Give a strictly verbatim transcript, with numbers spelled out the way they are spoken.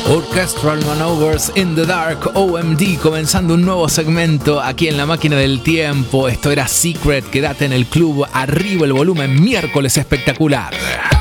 Orchestral Maneuvers in the Dark, O M D, comenzando un nuevo segmento aquí en La Máquina del Tiempo. Esto era Secret, quédate en el club, arriba el volumen, miércoles espectacular.